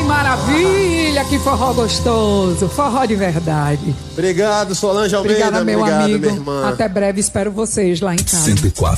maravilha, que forró gostoso, forró de verdade. Obrigado, Solange Almeida. Obrigada, meu Obrigado, amigo. minha irmã. Até breve, espero vocês lá em casa. 104.